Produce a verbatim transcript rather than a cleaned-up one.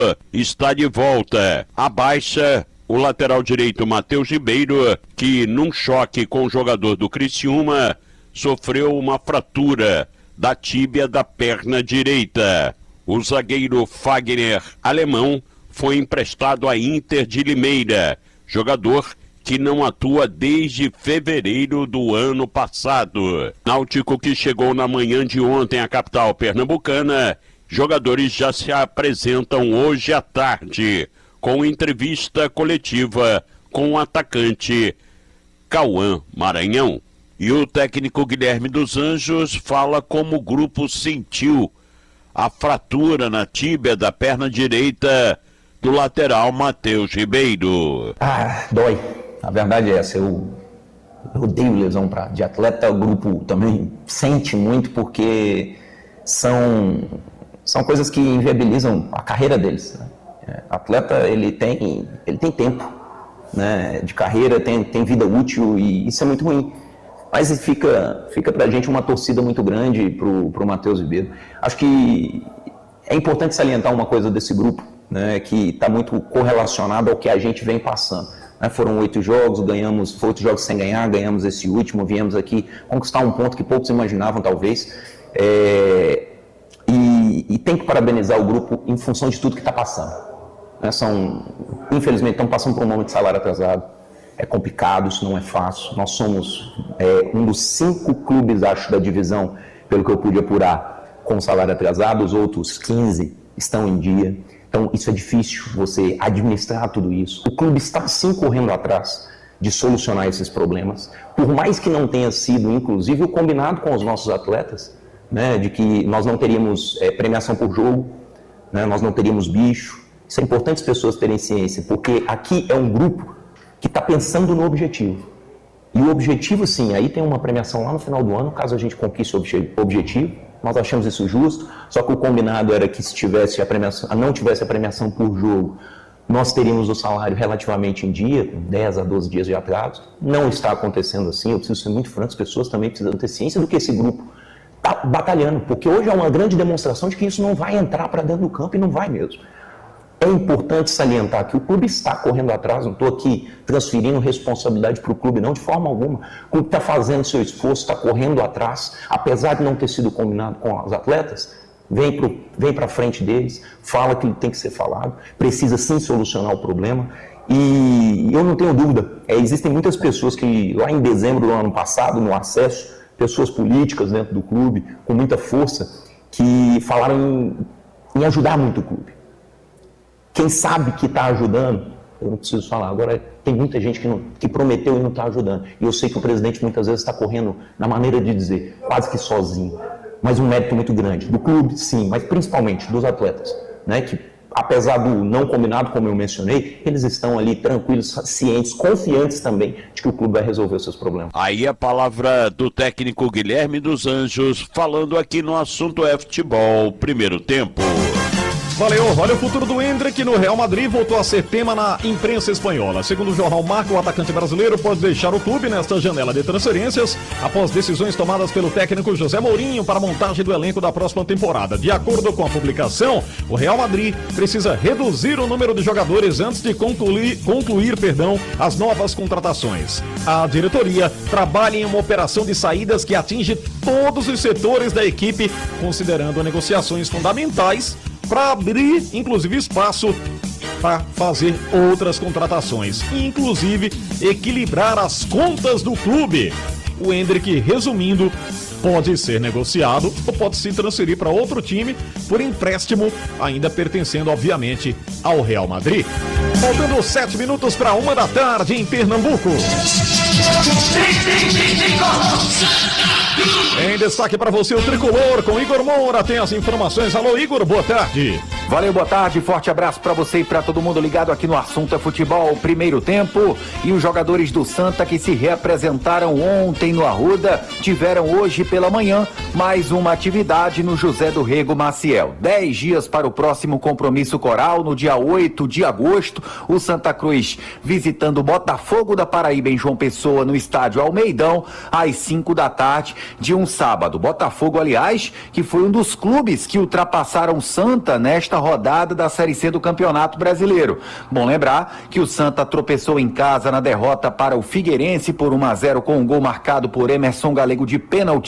está de volta. A baixa, o lateral direito Matheus Ribeiro, que num choque com o jogador do Criciúma, sofreu uma fratura da tíbia da perna direita. O zagueiro Fagner Alemão foi emprestado à Inter de Limeira, jogador que não atua desde fevereiro do ano passado. Náutico, que chegou na manhã de ontem à capital pernambucana, jogadores já se apresentam hoje à tarde, com entrevista coletiva com o atacante Cauã Maranhão. E o técnico Guilherme dos Anjos fala como o grupo sentiu a fratura na tíbia da perna direita do lateral Matheus Ribeiro. Ah, dói. A verdade é essa. Eu, eu odeio lesão pra, de atleta. O grupo também sente muito, porque são, são coisas que inviabilizam a carreira deles. Né? O atleta, ele tem, ele tem tempo, né, de carreira, tem, tem vida útil, e isso é muito ruim. Mas fica, fica pra gente uma torcida muito grande pro, pro Matheus Ribeiro. Acho que é importante salientar uma coisa desse grupo, né, que está muito correlacionado ao que a gente vem passando. Né? Foram oito jogos, ganhamos, foi oito jogos sem ganhar, ganhamos esse último, viemos aqui conquistar um ponto que poucos imaginavam, talvez. É, e, e tem que parabenizar o grupo em função de tudo que está passando. Né? São, infelizmente, estão passando por um momento de salário atrasado. É complicado, isso não é fácil. Nós somos é, um dos cinco clubes, acho, da divisão, pelo que eu pude apurar, com salário atrasado. Os outros quinze estão em dia. Então, isso é difícil, você administrar tudo isso. O clube está, sim, correndo atrás de solucionar esses problemas. Por mais que não tenha sido, inclusive, o combinado com os nossos atletas, né, de que nós não teríamos é, premiação por jogo, né, nós não teríamos bicho. Isso é importante as pessoas terem ciência, porque aqui é um grupo que está pensando no objetivo. E o objetivo, sim, aí tem uma premiação lá no final do ano, caso a gente conquiste o objetivo. Nós achamos isso justo, só que o combinado era que se tivesse a premiação, não tivesse a premiação por jogo, nós teríamos o salário relativamente em dia, com dez a doze dias de atraso. Não está acontecendo assim, eu preciso ser muito franco, as pessoas também precisam ter ciência do que esse grupo está batalhando, porque hoje é uma grande demonstração de que isso não vai entrar para dentro do campo, e não vai mesmo. É importante salientar que o clube está correndo atrás, não estou aqui transferindo responsabilidade para o clube, não, de forma alguma. O clube está fazendo seu esforço, está correndo atrás, apesar de não ter sido combinado com os atletas, vem para vem para frente deles, fala que tem que ser falado, precisa sim solucionar o problema. E eu não tenho dúvida, é, existem muitas pessoas que lá em dezembro do ano passado, no acesso, pessoas políticas dentro do clube, com muita força, que falaram em, em ajudar muito o clube. Quem sabe que está ajudando, eu não preciso falar, agora tem muita gente que, não, que prometeu e não está ajudando. E eu sei que o presidente muitas vezes está correndo, na maneira de dizer, quase que sozinho. Mas um mérito muito grande, do clube, sim, mas principalmente dos atletas, né, que apesar do não combinado, como eu mencionei, eles estão ali tranquilos, cientes, confiantes também de que o clube vai resolver os seus problemas. Aí a palavra do técnico Guilherme dos Anjos, falando aqui no assunto é futebol, primeiro tempo. Valeu, olha o futuro do Endrick no Real Madrid, voltou a ser tema na imprensa espanhola. Segundo o jornal Marca, o atacante brasileiro pode deixar o clube nesta janela de transferências após decisões tomadas pelo técnico José Mourinho para a montagem do elenco da próxima temporada. De acordo com a publicação, o Real Madrid precisa reduzir o número de jogadores antes de concluir, concluir perdão, as novas contratações. A diretoria trabalha em uma operação de saídas que atinge todos os setores da equipe, considerando negociações fundamentais para abrir, inclusive, espaço para fazer outras contratações, inclusive equilibrar as contas do clube. O Endrick, resumindo, pode ser negociado ou pode se transferir para outro time por empréstimo, ainda pertencendo, obviamente, ao Real Madrid. Faltando sete minutos para uma da tarde em Pernambuco. Em destaque para você o Tricolor com Igor Moura, tem as informações. Alô Igor, boa tarde. Valeu, boa tarde, forte abraço para você e para todo mundo ligado aqui no Assunto é Futebol, primeiro tempo. E os jogadores do Santa que se reapresentaram ontem no Arruda tiveram hoje pela manhã mais uma atividade no José do Rego Maciel. Dez dias para o próximo compromisso coral, no dia oito de agosto, o Santa Cruz visitando o Botafogo da Paraíba em João Pessoa no estádio Almeidão, às cinco da tarde de um sábado. Botafogo, aliás, que foi um dos clubes que ultrapassaram o Santa nesta rodada da Série C do Campeonato Brasileiro. Bom lembrar que o Santa tropeçou em casa na derrota para o Figueirense por um a zero com um gol marcado por Emerson Galego de pênalti